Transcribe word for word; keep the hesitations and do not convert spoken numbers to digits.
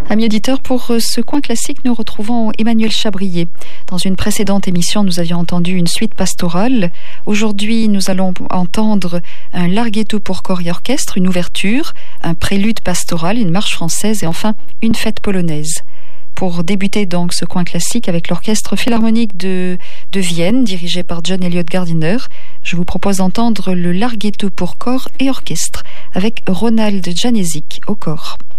Amis auditeurs, pour ce coin classique, nous retrouvons Emmanuel Chabrier. Dans une précédente émission, nous avions entendu une suite pastorale. Aujourd'hui, nous allons entendre un larghetto pour corps et orchestre, une ouverture, un prélude pastoral, une marche française et enfin une fête polonaise. Pour débuter donc ce coin classique avec l'orchestre philharmonique de, de Vienne, dirigé par John Eliot Gardiner, je vous propose d'entendre le larghetto pour corps et orchestre avec Ronald Janézik au corps.